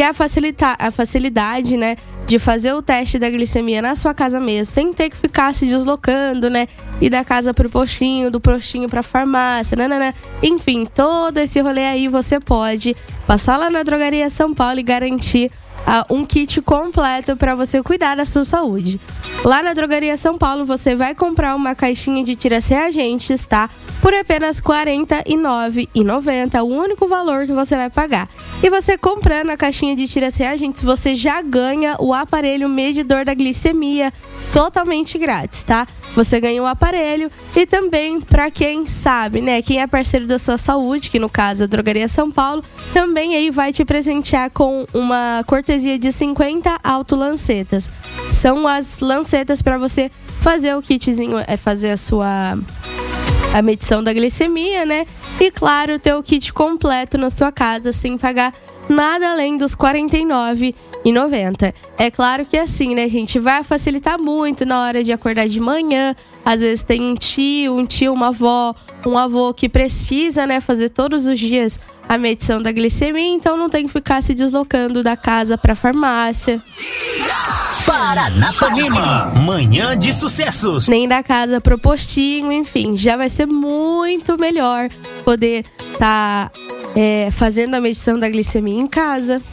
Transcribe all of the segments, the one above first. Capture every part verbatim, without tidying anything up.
quer facilitar a facilidade, né, de fazer o teste da glicemia na sua casa mesmo, sem ter que ficar se deslocando, né, ir da casa pro postinho, do postinho pra farmácia, nanana. Enfim, todo esse rolê aí você pode passar lá na Drogaria São Paulo e garantir uh, um kit completo para você cuidar da sua saúde. Lá na Drogaria São Paulo você vai comprar uma caixinha de tiras reagentes, tá? Por apenas quarenta e nove reais e noventa centavos, o único valor que você vai pagar. E você comprando a caixinha de tiras reagentes, você já ganha o aparelho medidor da glicemia totalmente grátis, tá? Você ganha o aparelho e também, para quem sabe, né, quem é parceiro da sua saúde, que no caso é a Drogaria São Paulo, também aí vai te presentear com uma cortesia de cinquenta autolancetas. São as lancetas para você fazer o kitzinho, é fazer a sua a medição da glicemia, né? E claro, ter o kit completo na sua casa sem pagar nada além dos quarenta e nove reais e noventa centavos. É claro que assim, né, gente, vai facilitar muito na hora de acordar de manhã. Às vezes tem um tio, um tio, uma avó, um avô que precisa, né, fazer todos os dias a medição da glicemia, então não tem que ficar se deslocando da casa para a farmácia. Paranapanema, manhã de sucessos. Nem da casa pro postinho, enfim, já vai ser muito melhor poder estar tá, é, fazendo a medição da glicemia em casa.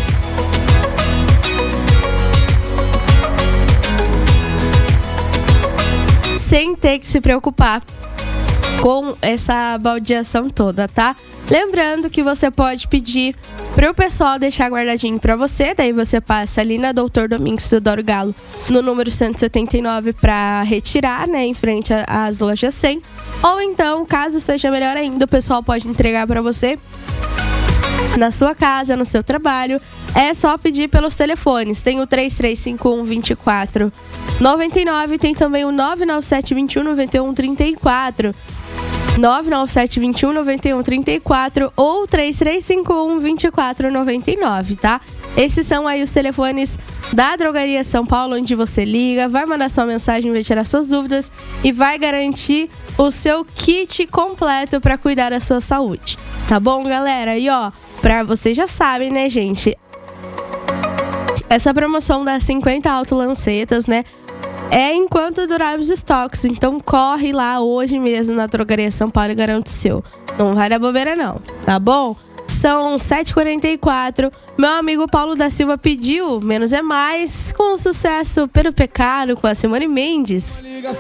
Sem ter que se preocupar com essa baldeação toda, tá? Lembrando que você pode pedir pro pessoal deixar guardadinho pra você, daí você passa ali na doutor Domingos Teodoro Galo, no número cento e setenta e nove pra retirar, né, em frente às lojas cem. Ou então, caso seja melhor ainda, o pessoal pode entregar pra você na sua casa, no seu trabalho. É só pedir pelos telefones. Tem o três três cinco um, dois quatro nove nove, tem também o nove nove sete, dois um, nove um, três quatro. nove nove sete, dois um, nove um, três quatro ou três três cinco um, dois quatro nove nove, tá? Esses são aí os telefones da Drogaria São Paulo, onde você liga, vai mandar sua mensagem, vai tirar suas dúvidas e vai garantir o seu kit completo para cuidar da sua saúde. Tá bom, galera? E ó, pra vocês já sabem, né, gente? Essa promoção das cinquenta autolancetas, né? É enquanto durar os estoques. Então corre lá hoje mesmo na Drogaria São Paulo e garante o seu. Não vai dar bobeira não, tá bom? São sete e quarenta e quatro. Meu amigo Paulo da Silva pediu Menos é Mais, com sucesso pelo pecado com a Simone Mendes.